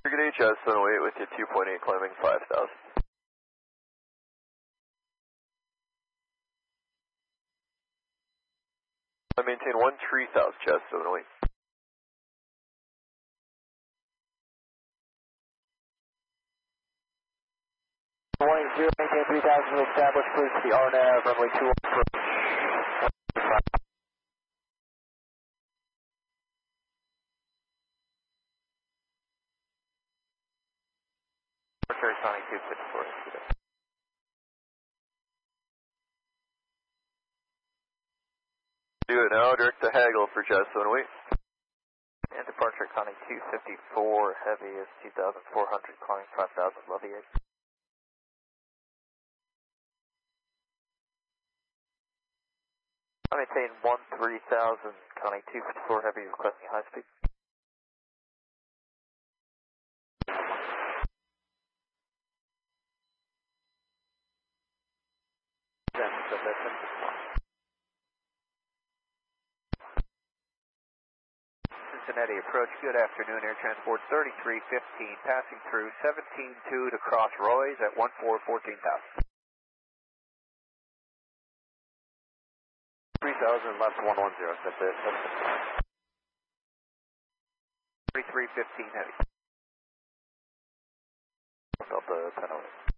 Brigade HS 108 with you 2.8 climbing 5,000. I maintain 1 South chest 708. Maintain 3000 established, please to the RNAV, runway 2 approach. Archer Sonic 254. Do it now, direct to Haggle for chest 708. And departure Connie 254, heavy is 2,400, climbing 5,000, Leviate. I maintain 13,000, Connie 254, heavy, requesting high speed. Cincinnati approach, good afternoon, Air Transport 3315, passing through 17.2 to cross Roy's at 14,000. 3,000 left 110, that's it. 3315 heavy. Delta 1008.